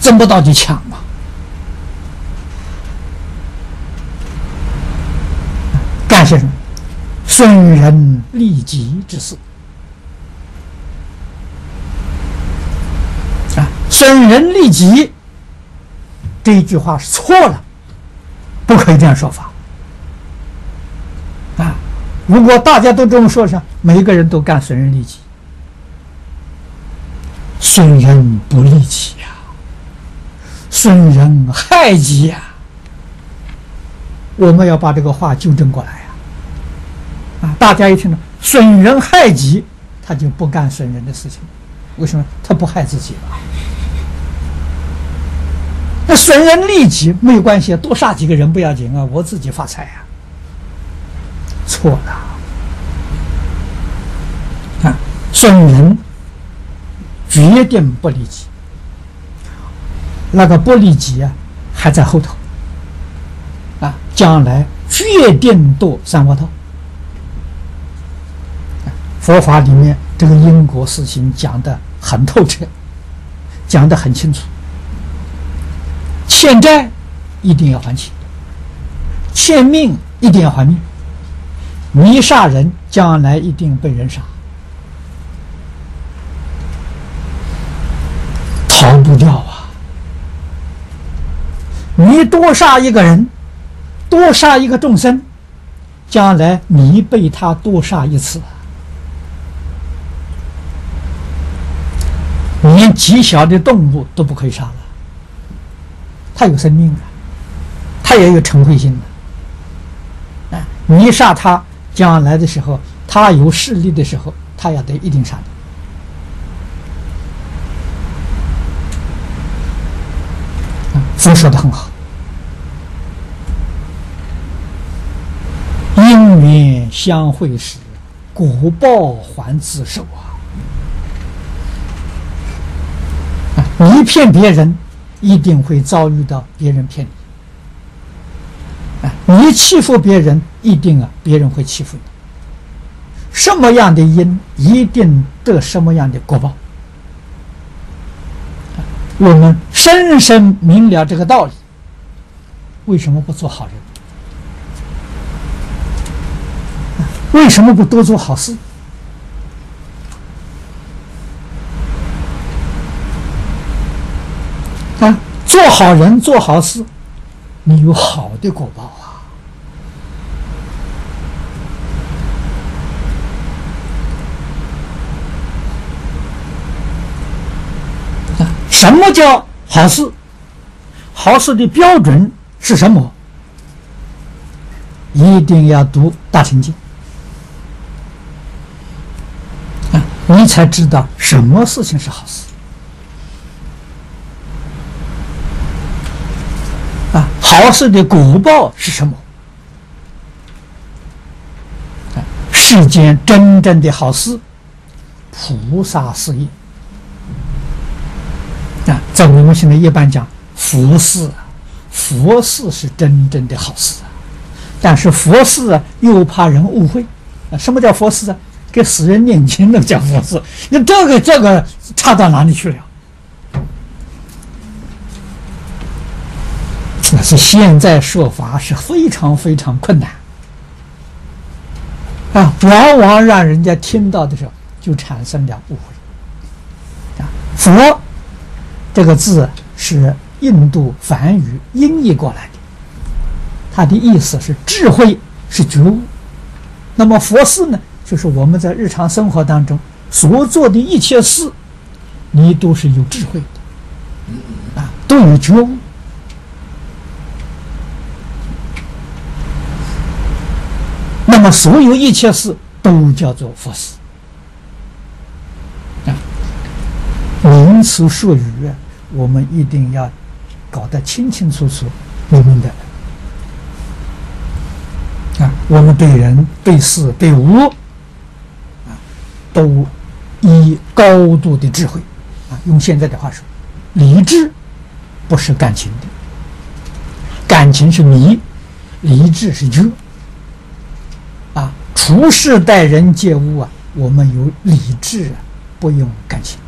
争不到就抢嘛。干些什么？损人利己之事啊！损人利己这一句话是错了，不可以这样说法啊！如果大家都这么说上，每一个人都干损人利己，损人不利己呀，损人害己呀！我们要把这个话纠正过来呀！啊，大家一听到损人害己，他就不干损人的事情。为什么？他不害自己了。那损人利己没有关系，多杀几个人不要紧啊，我自己发财啊。错了。啊，损人决定不利己，那个不利己啊，还在后头。啊，将来决定堕三恶道。佛法里面这个因果事情讲得很透彻，讲得很清楚。欠债一定要还钱，欠命一定要还命。你杀人，将来一定被人杀，逃不掉啊！你多杀一个人，多杀一个众生，将来你被他多杀一次。连极小的动物都不可以杀了，它有生命啊，它也有嗔恚心的。啊，你杀它，将来的时候，它有势力的时候，它也得一定杀你。佛说的很好，因缘相会时，果报还自受啊。你骗别人，一定会遭遇到别人骗你。你欺负别人，一定别人会欺负你。什么样的因，一定得什么样的果报。我们深深明了这个道理，为什么不做好人？为什么不多做好事？啊，做好人做好事，你有好的果报啊！什么叫好事？好事的标准是什么？一定要读大乘经啊，你才知道什么事情是好事。啊，好事的果报是什么？世间真正的好事，菩萨事业啊，在我们现在一般讲佛事，佛事是真正的好事啊。但是佛事啊，又怕人误会啊。什么叫佛事啊？给死人念经那叫佛事，那这个差到哪里去了？那是现在说法是非常非常困难啊，往往让人家听到的时候就产生了误会啊。佛这个字是印度梵语音译过来的，它的意思是智慧，是觉悟。那么佛事呢，就是我们在日常生活当中所做的一切事，你都是有智慧的啊，都有觉悟。那么所有一切事都叫做佛事啊，名词术语我们一定要搞得清清楚楚、明明的啊。我们对人、对事、对物啊，都以高度的智慧啊。用现在的话说，理智不是感情的，感情是迷，理智是觉。处事待人接物啊，我们有理智啊，不用感情。